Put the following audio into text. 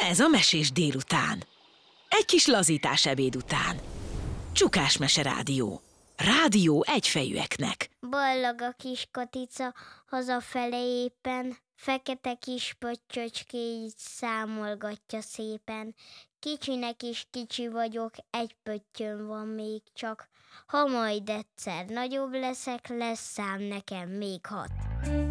Ez a Mesés délután. Egy kis lazítás ebéd után. Csukás Mese Rádió. Rádió egyfejűeknek. Ballag a kis Katica hazafele éppen, fekete kis pöttyöcskéit számolgatja szépen. Kicsinek is kicsi vagyok, egy pöttyöm van még csak. Ha majd egyszer nagyobb leszek, lesz szám nekem még 6.